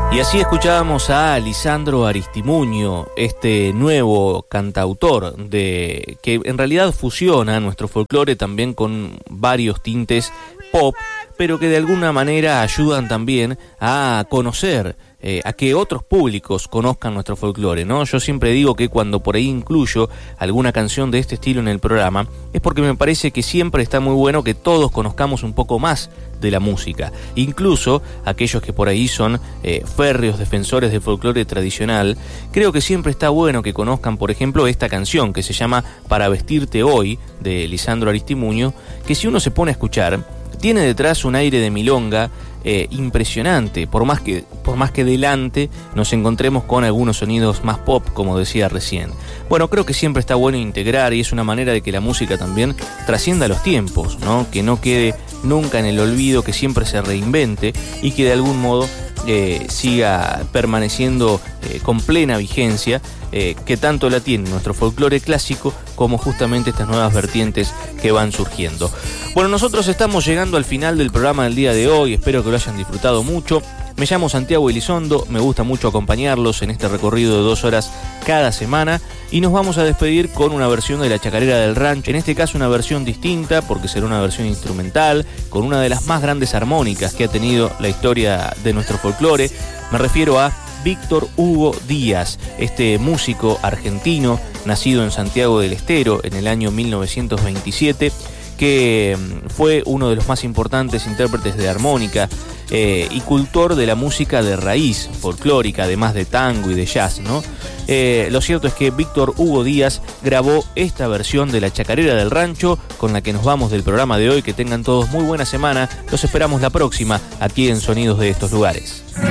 Y así escuchábamos a Lisandro Aristimuño, este nuevo cantautor que en realidad fusiona nuestro folclore también con varios tintes pop, pero que de alguna manera ayudan también a conocer, a que otros públicos conozcan nuestro folclore, ¿no? Yo siempre digo que cuando por ahí incluyo alguna canción de este estilo en el programa, es porque me parece que siempre está muy bueno que todos conozcamos un poco más de la música, incluso aquellos que por ahí son férreos defensores del folclore tradicional. Creo que siempre está bueno que conozcan, por ejemplo, esta canción que se llama Para vestirte hoy, de Lisandro Aristimuño, que si uno se pone a escuchar, tiene detrás un aire de milonga impresionante, por más que delante nos encontremos con algunos sonidos más pop, como decía recién. Bueno, creo que siempre está bueno integrar, y es una manera de que la música también trascienda los tiempos, ¿no? Que no quede nunca en el olvido, que siempre se reinvente y que de algún modo siga permaneciendo con plena vigencia, que tanto la tiene nuestro folclore clásico como justamente estas nuevas vertientes que van surgiendo. Bueno, nosotros estamos llegando al final del programa del día de hoy, espero que lo hayan disfrutado mucho. Me llamo Santiago Elizondo, me gusta mucho acompañarlos en este recorrido de 2 horas cada semana, y nos vamos a despedir con una versión de La Chacarera del Rancho, en este caso una versión distinta porque será una versión instrumental con una de las más grandes armónicas que ha tenido la historia de nuestro folclore. Me refiero a Víctor Hugo Díaz, este músico argentino nacido en Santiago del Estero en el año 1927, que fue uno de los más importantes intérpretes de armónica y cultor de la música de raíz folclórica, además de tango y de jazz, ¿no? Lo cierto es que Víctor Hugo Díaz grabó esta versión de La Chacarera del Rancho, con la que nos vamos del programa de hoy. Que tengan todos muy buena semana, los esperamos la próxima aquí en Sonidos de estos Lugares.